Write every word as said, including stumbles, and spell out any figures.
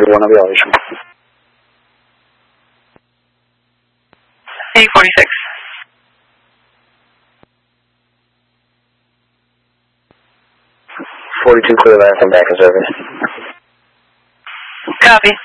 forty-one on the elevation. eight forty-six. forty-two clear last and back in service. Copy.